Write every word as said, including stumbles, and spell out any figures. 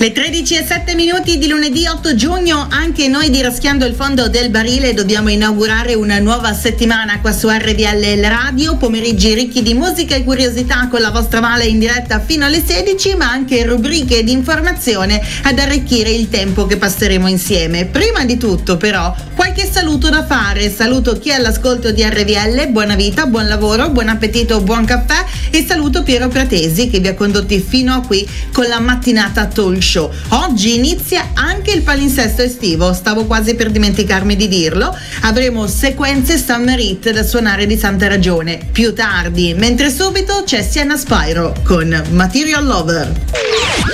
Le tredici e sette minuti di lunedì otto giugno, anche noi di Raschiando il fondo del barile dobbiamo inaugurare una nuova settimana qua su R V L La Radio, pomeriggi ricchi di musica e curiosità con la vostra Vale in diretta fino alle sedici, ma anche rubriche di informazione ad arricchire il tempo che passeremo insieme. Prima di tutto però qualche saluto da fare, saluto chi è all'ascolto di R V L, buona vita, buon lavoro, buon appetito, buon caffè e saluto Piero Pratesi che vi ha condotti fino a qui con la mattinata talk show. Oggi inizia anche il palinsesto estivo, stavo quasi per dimenticarmi di dirlo. Avremo sequenze Summer Hit da suonare di santa ragione più tardi, mentre subito c'è Sienna Spyro con Material Lover.